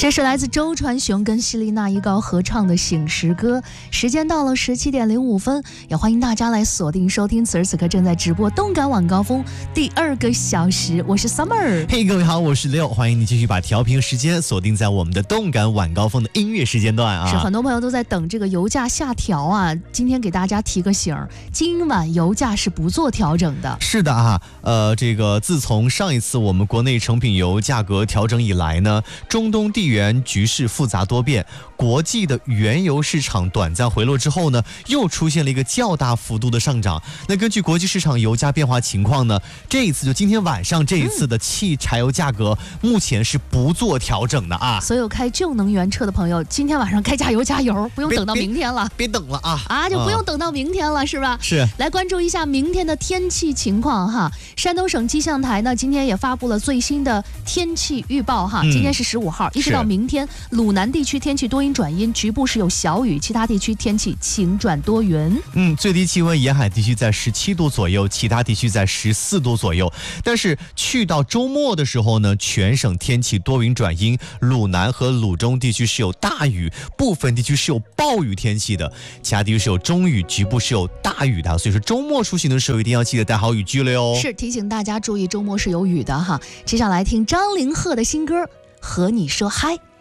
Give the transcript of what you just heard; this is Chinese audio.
这是来自周传雄跟希丽娜依高合唱的《醒时歌》。时间到了17:05，也欢迎大家来锁定收听，此时此刻正在直播动感晚高峰第2个小时，我是 Summer。 嘿，各位好，我是6，欢迎你继续把调频时间锁定在我们的动感晚高峰的音乐时间段啊。 是很多朋友都在等这个油价下调啊，今天给大家提个醒，今晚油价是不做调整的。 是的啊，这个自从上一次我们国内成品油价格调整以来呢，中东地缘局势复杂多变，国际的原油市场短暂回落之后呢，又出现了一个较大幅度的上涨。那根据国际市场油价变化情况呢，这一次就今天晚上这一次的柴油价格目前是不做调整的啊。 所有开旧能源车的朋友，今天晚上该加油加油，不用等到明天了。 别等了就不用等到明天了，是吧？ 是。 来关注一下明天的天气情况哈。山东省气象台呢，今天也发布了最新的天气预报哈。今天是15号，一直到明天，鲁南地区天气多云转阴，局部是有小雨，其他地区天气晴转多云。 最低气温沿海地区在17度左右，其他地区在14度左右。但是去到周末的时候呢，全省天气多云转阴，鲁南和鲁中地区是有大雨，部分地区是有暴雨天气的，其他地区是有中雨，局部是有大雨的。所以说周末出行的时候一定要记得带好雨具了哟。 是提醒大家注意周末是有雨的哈。接下来听张凌赫的新歌《和你说嗨》。